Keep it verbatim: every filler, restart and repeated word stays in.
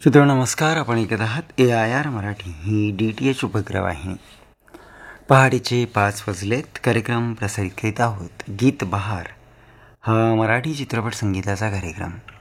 श्रोतो नमस्कार. आपण ऐकत आहात ए I R Marathi he D T H उपग्रहवाहिनी. पहाटेचे पाच वाजलेत. कार्यक्रम प्रसारित करीत आहोत गीत बहार, हा मराठी चित्रपट संगीताचा कार्यक्रम.